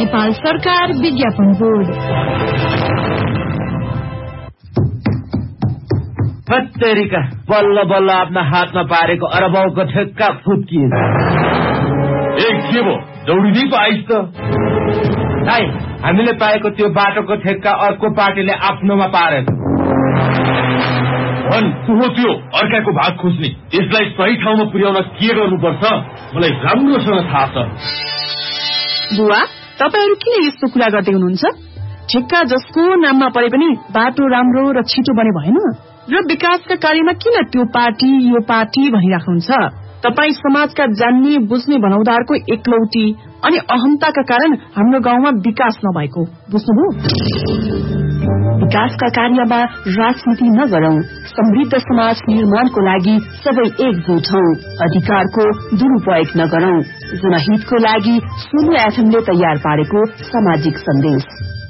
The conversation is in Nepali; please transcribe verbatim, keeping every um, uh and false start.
नेपाल सरकार विज्ञापन बोर्ड। फत्तेरिका बल्ल बल्ल आफ्ना हातमा पारेको अरबौको ठेक्का फुत्किएछ। ए के भो दौडिदिएको आइस त। दाइ, हामीले पाएको त्यो बाटोको ठेक्का अर्को पार्टीले आफ्नोमा पारेछ। भन हो त्यो अर्काको भाग खोज्ने। यसलाई सही ठाउँमा पुर्याउन के गर्नुपर्छ मलाई राम्रोसँग थाहा छ। बुवा, तपाईहरु किन यस्तो कुरा गर्दै हुनुहुन्छ? ठेक्का जसको नाममा परे पनि बाटो राम्रो र छिटो बने भएन र विकासका कार्यमा किन त्यो पार्टी यो पार्टी भनिराख्नुहुन्छ? तपाई समाजका जान्ने बुझ्ने भनाउँदारको एकलौटी अनि अहमताका कारण हाम्रो गाउँमा विकास नभएको बुझ्नुभयो? विकासका कार्यमा राजनीति नगरौं, समृद्ध समाज निर्माणको लागि सबै एकजुट हौं, अधिकारको दुरुपयोग नगरौं। जनहितको लागि सुनु एफएमले तयार पारेको सामाजिक सन्देश।